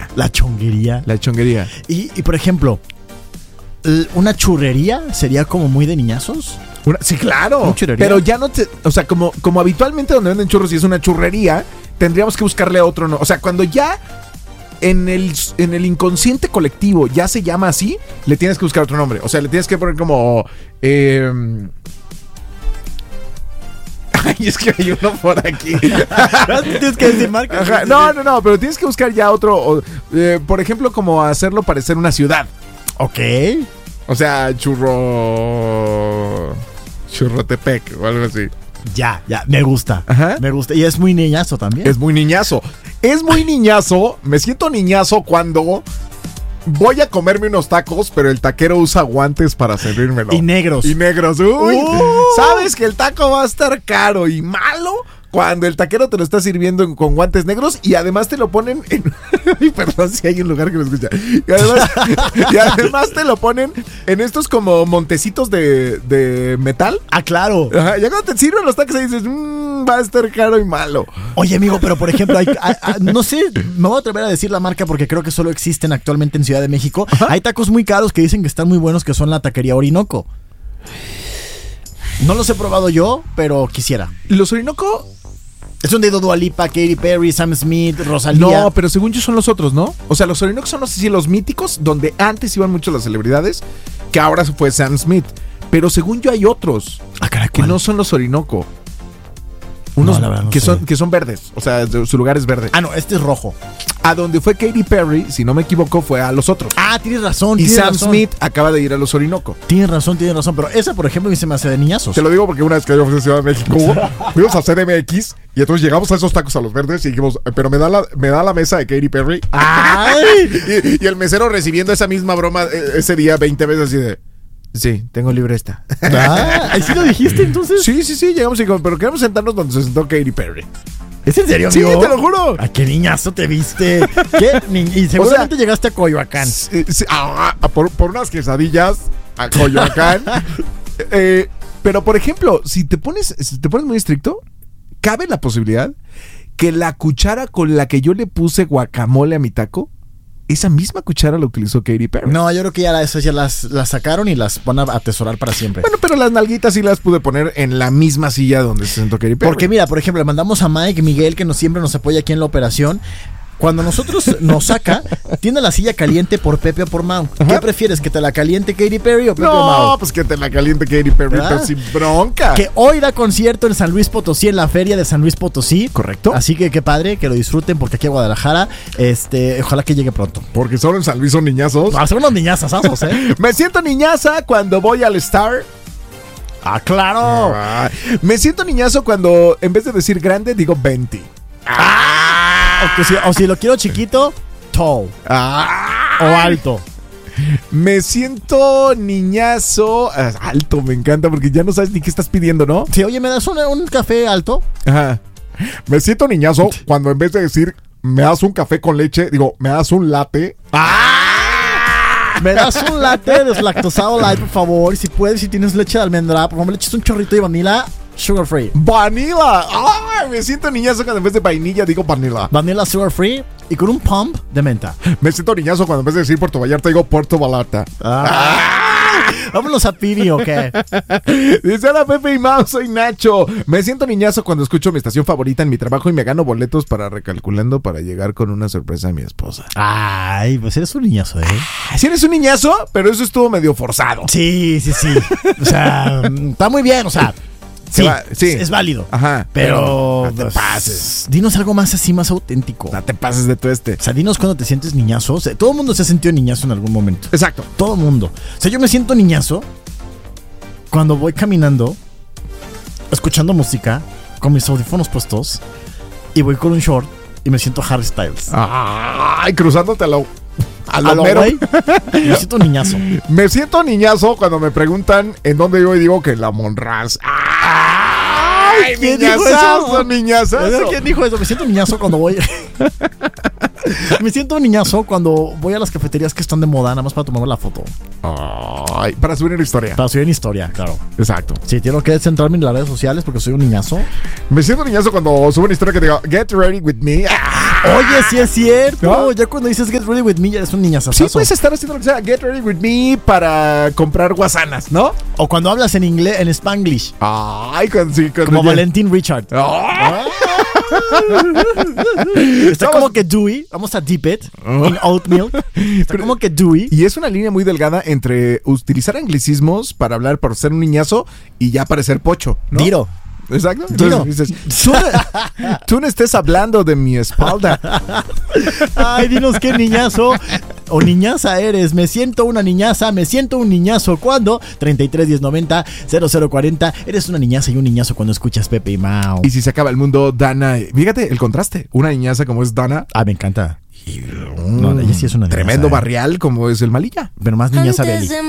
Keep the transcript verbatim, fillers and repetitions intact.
La chonguería. La chonguería. Y, y por ejemplo, ¿una churrería sería como muy de niñazos? Una, sí, claro. ¿Una churrería? Pero ya no te... O sea, como, como habitualmente donde venden churros y es una churrería, tendríamos que buscarle a otro... No, o sea, cuando ya... En el, en el inconsciente colectivo ya se llama así, le tienes que buscar otro nombre. O sea, le tienes que poner como... Eh... Ay, es que hay uno por aquí. Tienes que decir marca. Ajá. No, no, no, pero tienes que buscar ya otro... O, eh, por ejemplo, como hacerlo parecer una ciudad. Ok. O sea, churro... Churrotepec o algo así. Ya, ya, me gusta. Ajá. Me gusta. Y es muy niñazo también. Es muy niñazo. Es muy niñazo. Me siento niñazo cuando voy a comerme unos tacos, pero el taquero usa guantes para servírmelo. Y negros. Y negros. Uy, Uh. ¿sabes que el taco va a estar caro y malo? Cuando el taquero te lo está sirviendo con guantes negros y además te lo ponen en... Ay, perdón si hay un lugar que lo escucha. Y además, y además te lo ponen en estos como montecitos de, de metal. Ah, claro. Ajá, ya cuando te sirven los tacos ahí dices, mmm, va a estar caro y malo. Oye, amigo, pero por ejemplo, hay, hay, hay, no sé, me voy a atrever a decir la marca porque creo que solo existen actualmente en Ciudad de México. Ajá. Hay tacos muy caros que dicen que están muy buenos, que son la taquería Orinoco. No los he probado yo, pero quisiera. Los Orinoco... Es donde Dua Lipa, Katy Perry, Sam Smith, Rosalía. No, pero según yo son los otros, ¿no? O sea, los Orinoco son, no sé si los míticos, donde antes iban mucho las celebridades, que ahora fue Sam Smith. Pero según yo hay otros ah, caray, que no son los Orinoco. Unos no, la verdad, no que, son, que son verdes. O sea, su lugar es verde. Ah, no, este es rojo. A donde fue Katy Perry, si no me equivoco, fue a los otros. Ah, tienes razón. Y tienes Sam razón. Smith acaba de ir a los Orinoco. Tienes razón, tienes razón. Pero esa, por ejemplo, a mí se me hace de niñazos. Te lo digo porque una vez que yo fui a Ciudad de México, fuimos a C D M X y entonces llegamos a esos tacos a los verdes y dijimos, pero me da la, me da la mesa de Katy Perry. ¡Ay! y, y el mesero recibiendo esa misma broma ese día veinte veces así de... Sí, tengo libre esta. Ah, ¿ahí sí lo dijiste entonces? Sí, sí, sí, llegamos y como, pero queremos sentarnos donde se sentó Katy Perry. ¿Es en serio, sí, amigo? te lo juro. ¿A qué niñazo te viste? ¿Qué? Y seguramente o sea, llegaste a Coyoacán. Sí, sí, a, a, por, por unas quesadillas a Coyoacán. eh, pero, por ejemplo, si te pones, si te pones muy estricto, cabe la posibilidad que la cuchara con la que yo le puse guacamole a mi taco, esa misma cuchara la utilizó Katy Perry. No, yo creo que ya esas ya las, las sacaron y las van a atesorar para siempre. Bueno, pero las nalguitas sí las pude poner en la misma silla donde se sentó Katy Perry. Porque mira, por ejemplo, le mandamos a Mike Miguel, que nos, siempre nos apoya aquí en la operación. Cuando nosotros nos saca, tiene la silla caliente por Pepe o por Mau. Ajá. ¿Qué prefieres? ¿Que te la caliente Katy Perry o Pepe no, o Mau? No, pues que te la caliente Katy Perry, ¿verdad? Pero sin bronca. Que hoy da concierto en San Luis Potosí, en la feria de San Luis Potosí. Correcto. Así que qué padre, que lo disfruten, porque aquí a Guadalajara, este, ojalá que llegue pronto. Porque solo en San Luis son niñazos. Ah, son unos niñazazazos, ¿eh? Me siento niñaza cuando voy al Star. Ah, claro. Ah, me siento niñazo cuando en vez de decir grande, digo veinte. Ah. O, si, o si lo quiero chiquito, tall. Ah. O alto. Me siento niñazo. Alto, me encanta porque ya no sabes ni qué estás pidiendo, ¿no? Sí, oye, ¿me das un, un café alto? Ajá. Me siento niñazo cuando en vez de decir me das un café con leche, digo, me das un latte. ¡Ah! Me das un latte deslactosado light, por favor. Y si puedes, si tienes leche de almendra, por favor, me le echas un chorrito de vanilla. Sugar free. Vanilla. ¡Ay! Me siento niñazo cuando en vez de vainilla digo vanilla. Vanilla sugar free y con un pump de menta. Me siento niñazo cuando en vez de decir Puerto Vallarta digo Puerto Vallarta. Ah. ¡Ah! Vámonos a Piri, ¿o qué? Dice: hola Pepe y Mau, soy Nacho. Me siento niñazo cuando escucho mi estación favorita en mi trabajo y me gano boletos para recalculando para llegar con una sorpresa a mi esposa. Ay, pues eres un niñazo, ¿eh? Sí eres un niñazo, pero eso estuvo medio forzado. Sí, sí, sí. O sea, está muy bien, o sea... Sí, va, sí, es válido. Ajá. Pero, pero no te pases. Dinos algo más así, más auténtico. No te pases de tu este. O sea, dinos cuando te sientes niñazo. O sea, todo el mundo se ha sentido niñazo en algún momento. Exacto. Todo el mundo. O sea, yo me siento niñazo cuando voy caminando, escuchando música, con mis audífonos puestos, y voy con un short y me siento Harry Styles. Ay, cruzándote a lo... A lo mero. Me siento niñazo. Me siento niñazo cuando me preguntan en dónde vivo y digo que en la Monraz. ¡Ay! ¿Quién niñazazo, dijo eso? niñazazo. ¿Quién dijo eso? Me siento niñazo cuando voy. Me siento un niñazo cuando voy a las cafeterías que están de moda, nada más para tomarme la foto. Ay, para subir una historia. Para subir en historia, claro. Exacto. Sí, tengo que centrarme en las redes sociales porque soy un niñazo. Me siento niñazo cuando subo una historia que diga, get ready with me. Oye, sí es cierto. ¿No? Ya cuando dices get ready with me, ya eres un niñazazazo. Sí, puedes estar haciendo lo que sea, get ready with me para comprar guasanas, ¿no? O cuando hablas en inglés, en Spanglish. Ay, cuando, sí, cuando Como ya... Valentín Richard. Oh. Está Estamos... como que Dewey. Vamos a dip it oh. in oat milk. Está Pero, como que Dewey. Y es una línea muy delgada entre utilizar anglicismos para hablar, para ser un niñazo y ya parecer pocho, ¿no? Diro. Exacto. Entonces dices, tú no, tú no estés hablando de mi espalda. Ay, dinos qué niñazo o niñaza eres. Me siento una niñaza, me siento un niñazo cuando treinta y tres diez noventa cero cero cuarenta. Eres una niñaza y un niñazo cuando escuchas Pepe y Mau. Y si se acaba el mundo, Dana. Fíjate el contraste. Una niñaza como es Dana. Ah, me encanta. Y, no, ella sí es una tremendo niñaza, barrial como es el Malilla. Pero más niñaza Beli.